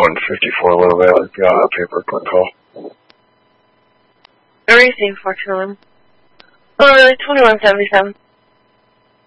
2154 Little Valley, paper quick call. Received, 421. 2177.